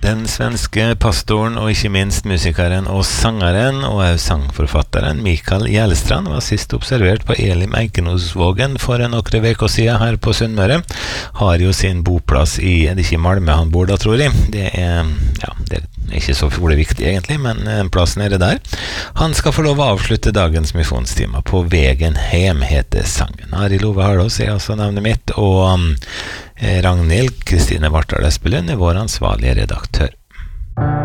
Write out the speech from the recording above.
Den svenske pastoren og ikke minst musikeren og sangeren og sangforfatteren Mikael Gjellstrand var sist observert på Elim Eikenosvågen for noen uker siden her på Sunnmøre. Har jo sin boplass det er ikke Malmö han bor da, tror jeg. Det er ikke så viktig egentlig, men plassen er det der. Han skal få lov å avslutte dagens misjonstimer på Vegen hjem, heter sangen. Ari Love Harlås er altså navnet mitt, og Ragnhild Kristine Vartdal Espelund er vår ansvarlige redaktør.